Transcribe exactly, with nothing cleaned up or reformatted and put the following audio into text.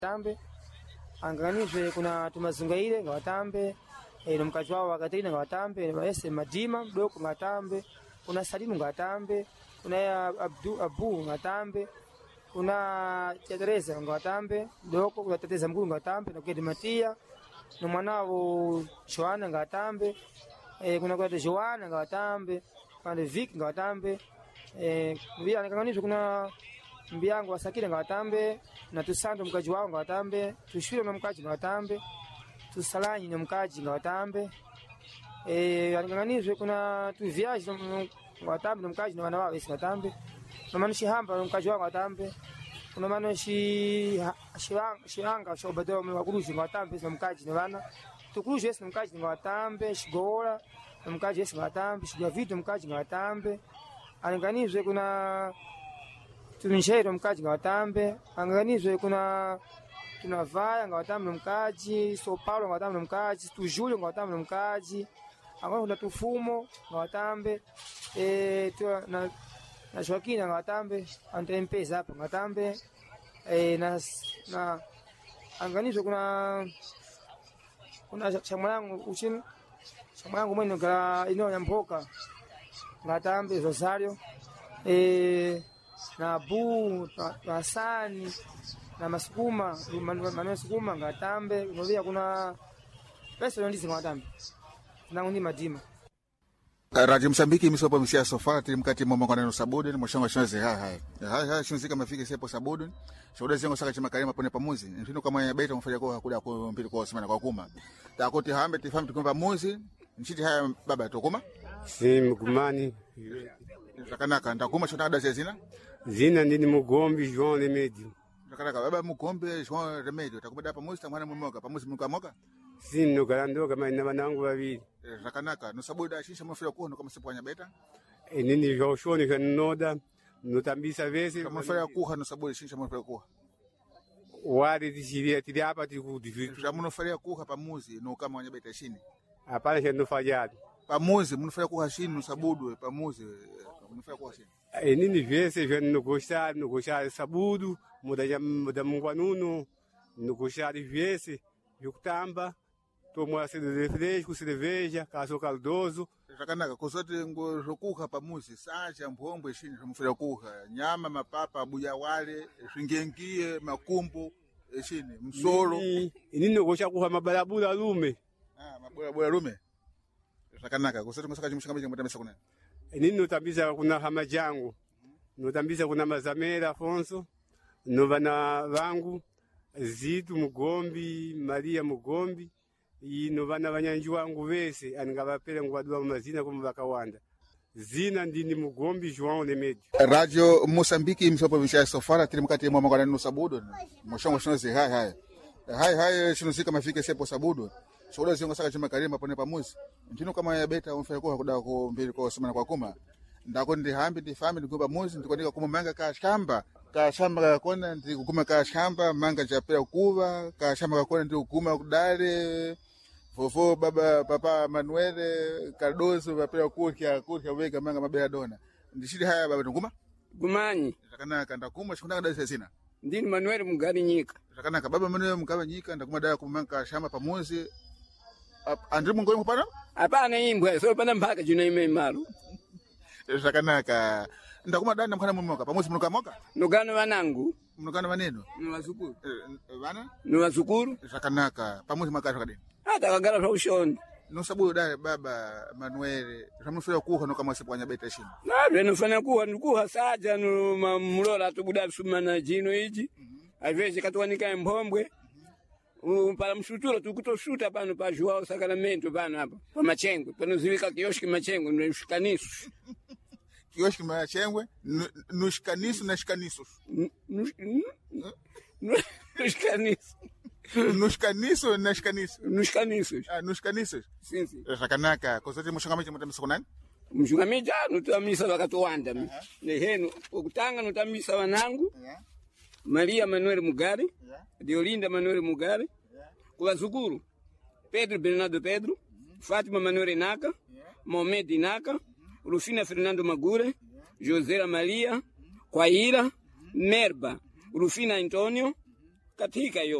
Tambe anganizwe kuna tumazungaire ngawatambe e, nomkazi wao Katerina ngawatambe maese Madima mdoko ngatambe kuna Salimu ngatambe kuna ya Abdu Abu ngatambe kuna Teresa ngatambe mdoko kuna Teteza mkuu ngatambe na Kedi Matia na mwanao Joana ngatambe e, kuna kwa Joana ngatambe kuna Vic ngatambe e, vile anganizwe kuna mbiangu wasakile ngawatambe na tusando mkaji wao ngawatambe tushwile na mkaji ngawatambe tusalanyi na mkaji ngawatambe eh anganizwe kuna tu viaje ngawatambe na mkaji na wana wao isi ngawatambe na manushi hamba na mkaji wao ngawatambe kuna manushi shiranga shiranga shobado mwakurushi ngawatambe na mkaji na wana tukurushi isi na mkaji ngawatambe shigora na mkaji isi ngawatambe shigwa vitu mkaji ngawatambe anganizwe kuna tunishairo mkaji ngawatambe anganizwe kuna tunavaya ngawatambe mkaji so Paulo ngawatambe mkaji tu Julio ngawatambe mkaji angana kuna tufumo ngawatambe eh tu na na Joaquin ngawatambe ante mpesa hapo ngawatambe eh na na anganizwe kuna kuna chamwangu uchini chamwangu mwenye ga ino ya mboka ngawatambe Rosario eh na Bu na Sani na Masukuma maneno Sukuma ngatambe unovia kuna pesa ndizi ngatambe na ngundi Madima Radio Msambiki misopo msia sofati mkati mwa mangano sabudi mshanga shanaze hai hai hai hai shinzika mafike sepo sabudi shoda zengo saka chima karema pone pamuzi ntino kama ya beta mfanya kwa hakuna kwa mpili kwa semana kwa kuma takoti hambe tifamu tukomba muzi nchiti haya baba tokoma si mkumani takanaka ndakuma shona daze zina zina ndini mugombi João Remédio takanaka baba mugombi João Remédio takubada pamuzi tamwana mumoka pamuzi mukamoka sino kalandoka maina banangu babiri takanaka no sabuda shisha mafira kuno kama sipanya beta e nini joshoni kanoda notambisa vese kama mafira kuha no sabuda shisha mafira kuha wadi tishiria tili hapa tikudivitu tutamuno faria kuha pamuzi no kama wanya beta shini hapana chendo fajadi pamuzi munofanya kuha shini no sabudu pamuzi munofanya kuha shini e nini vese vya nogosha nogosha sabudu muda muda mungwanuno nogosha vese yukutamba tomwa sede fresco cerveja caso caldoso takanaka kosote ngo rokuha pamuzi sacha mphombo shini mfira kuha nyama mapapa buya wale shingengie makumbu shini msoro nini nogosha kuha mabalabula lume ah mabalabula lume takanaka kosote ngosaka chimshikamaje mtamesa kuna nini notambisa kuna hama jangu notambisa kuna Mazamera Afonso novana vangu Zitu Mugombi Maria Mugombi ino vana vanyanji wangu vese aningavapele ngwadua mazina kuma vakawanda zina ndini Mugombi João Remédio Radio Mosambiki msopo visha sofara tiri mkati mwa mangana no sabudo moshongo shinoze hai hai hai hai shinozika mafike sepo sabudo shoda zingo saka chima karima pone pamuzi ntino kama ya beta umfanya kwa kuda ko mbili kwa semana kwa kuma ndako ndi hambi ndi family ngomba muzi ndikonika kuma manga ka shamba ka shamba ka kona ndi kukuma ka shamba manga chapela kuva ka shamba ka kona ndi kukuma kudale fofo baba papa Manuel Cardoso vapela kurkia kurkia wega manga mabela dona ndishiri haya baba tunguma gumanyi takana kanda kuma shikuna dada sina ndini Manuel Mugari Nyika takana baba Manuel Mugari Nyika ndakuma dada kumanga shamba pamozi andri mungoni kupana hapana imbwa so pana mpaka jina ime malu takanaka ndakuma dada mkhana mumoka pamozi mnuka moka nugano wanangu mnukana maneno ni wazukuru bana ni wazukuru takanaka pamozi makasho kadini hata kagala kwa ushoni no sababu dada baba Manuel ramufira kuha no kama sepanya beta shini na beno fanya kuha nikuha saja no mulola tubuda sumana jino hiji aveze katwanika mbombwe para mshutura tukutoshuta pano pa João Sacramento pano hapa pa Machengwe pano zilika kioski Machengwe no shikanisu kioski Machengwe no shikanisu na shikanisu no shikanisu Nos caniços, nas caniços. Nos caniços. Ah, nos caniços. Sim, sim. Sacanaka, coisa de moshangamento muito missa kunani? Moshangamento no tamisa wakatuanda. Neheno, ukutanga no tamisa wanangu. Maria Manuel Mugari, Diolinda Manuel Mugari, Kuwazukuru, Pedro Bernardo Pedro, Fátima Manuel Inaka, Mohamed Inaka, Rufina Fernando Magure, José Maria, Quaira, Merba, Rufina Antônio, katika yo